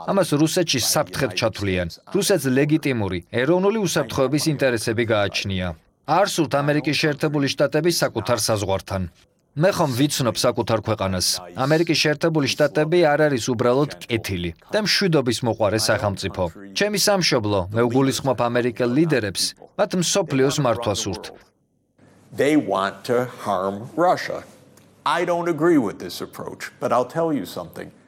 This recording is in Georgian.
ამას რუსეთში საფრთხედ ჩათვლიან. რუსეთს ლეგიტიმური ეროვნული უსაფრთხოების ინტერესები გააჩნია. არ სურთ ამერიკის შეერთებული შტატების საკუთარ საზღვართან. მე ხომ ვიცნობ საკუთარ ქვეყანას. ამერიკის შეერთებული შტატები არ არის უბრალოდ კეთილი და მშვიდობის მოყვარე სახელმწიფო. ჩემი სამშობლო, მე ვგულისხმობ ამერიკელ ლიდერებს, მათ მსოფლიოს მართვა სურთ. They want to harm Russia. I don't agree with this approach, but I'll tell you something.